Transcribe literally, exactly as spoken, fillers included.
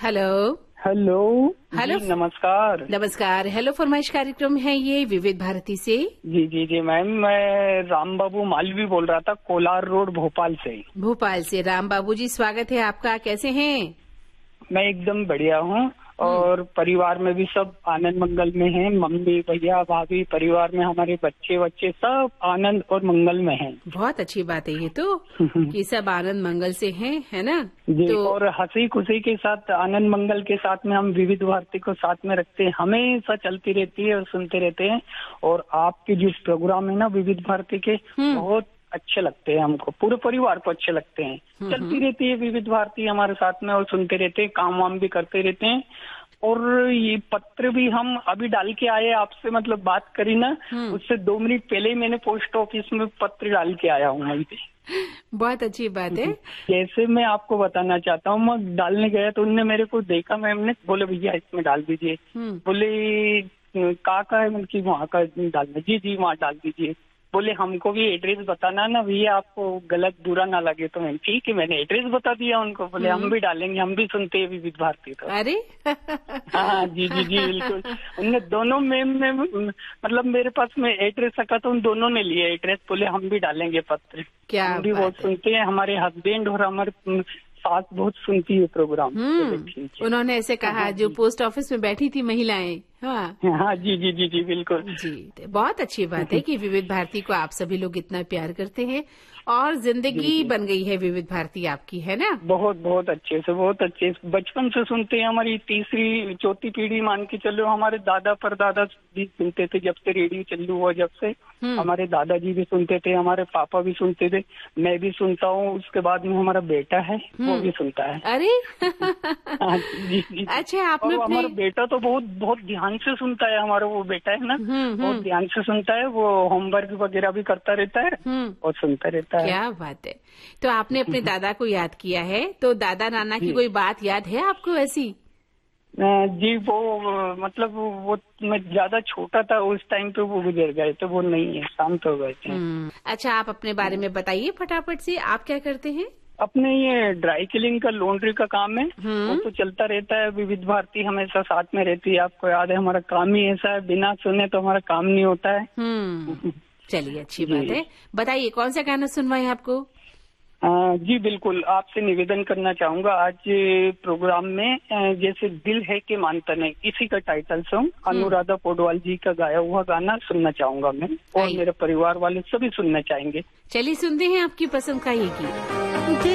Hello hello hello जी, नमस्कार। नमस्कार। Hello फरमाइश कार्यक्रम है ये विविध भारती से। जी जी जी मैम, मैं राम बाबू मालवी बोल रहा था, कोलार रोड भोपाल से। भोपाल से राम बाबू जी, स्वागत है आपका। कैसे हैं? मैं एकदम बढ़िया हूँ और परिवार में भी सब आनंद मंगल में हैं। मम्मी भैया भाभी, परिवार में हमारे बच्चे बच्चे सब आनंद और मंगल में हैं। बहुत अच्छी बात है ये तो कि सब आनंद मंगल से हैं, है ना? जी तो और हंसी खुशी के साथ, आनंद मंगल के साथ में हम विविध भारती को साथ में रखते हैं, हमेशा चलती रहती है और सुनते रहते हैं। और आपके जिस प्रोग्राम है ना विविध भारती के, बहुत अच्छे लगते हैं हमको, पूरे परिवार को अच्छे लगते हैं। चलती रहती है विविध भारती हमारे साथ में और सुनते रहते हैं, काम वाम भी करते रहते हैं। और ये पत्र भी हम अभी डाल के आए, आपसे मतलब बात करी ना, उससे दो मिनट पहले ही मैंने पोस्ट ऑफिस में पत्र डाल के आया हूँ वहीं पे। बहुत अच्छी बात है। जैसे मैं आपको बताना चाहता हूँ, मैं डालने गया तो उनने मेरे को देखा, मैम ने बोले भैया इसमें डाल दीजिए। बोले कहाँ का है, मतलब वहाँ का डालना। जी जी वहाँ डाल दीजिए। बोले हमको भी एड्रेस बताना ना भैया, आपको गलत बुरा ना लगे। तो मैं ठीक है, मैंने एड्रेस बता दिया उनको। बोले हम भी डालेंगे, हम भी सुनते हैं विविध भारती। तो अरे हाँ जी जी जी बिल्कुल। उनने दोनों मैम में मतलब मेरे पास में एड्रेस रखा तो उन दोनों ने लिया एड्रेस। बोले हम भी डालेंगे पत्र। क्या हम भी बहुत सुनते हैं, हमारे हस्बैंड और हमारे सास बहुत सुनती है प्रोग्राम। उन्होंने ऐसे कहा, जो पोस्ट ऑफिस में बैठी थी महिलाएं। हाँ हाँ जी जी जी जी बिल्कुल जी। बहुत अच्छी बात है कि विविध भारती को आप सभी लोग इतना प्यार करते हैं और जिंदगी बन गई है विविध भारती आपकी, है ना? बहुत बहुत अच्छे से, बहुत अच्छे से बचपन से सुनते हैं। हमारी तीसरी चौथी पीढ़ी मान के चलो, हमारे दादा परदादा भी सुनते थे जब से रेडियो चालू हुआ। जब से हमारे दादाजी भी सुनते थे, हमारे पापा भी सुनते थे, मैं भी सुनता हूँ। उसके बाद में हमारा बेटा है, वो भी सुनता है। अरे हाँ जी जी। अच्छा, आपने और हमारा बेटा तो बहुत बहुत ध्यान से सुनता है। हमारा वो बेटा है ना, बहुत ध्यान से सुनता है। वो होमवर्क वगैरह भी करता रहता है और सुनता रहता है। क्या बात है। तो आपने अपने दादा को याद किया है, तो दादा नाना की कोई बात याद है आपको ऐसी? जी वो मतलब वो मैं ज्यादा छोटा था उस टाइम पे, वो गुजर गए तो वो नहीं है, शांत हो गए थे। अच्छा, आप अपने बारे में बताइए फटाफट से, आप क्या करते हैं? अपने ये ड्राई क्लीनिंग का, लॉन्ड्री का काम है, वो तो चलता रहता है। विविध भारती हमेशा साथ में रहती है। आपको याद है, हमारा काम ही ऐसा है, बिना सुने तो हमारा काम नहीं होता है। चलिए, अच्छी बात है। बताइए कौन सा गाना सुनवाएं आपको? आ, जी बिल्कुल, आपसे निवेदन करना चाहूंगा आज प्रोग्राम में, जैसे दिल है कि मानता नहीं, इसी का टाइटल सॉन्ग अनुराधा पौडवाल जी का गाया हुआ गाना सुनना चाहूंगा मैं, और मेरे परिवार वाले सभी सुनना चाहेंगे। चलिए सुनते हैं आपकी पसंद का ये गीत।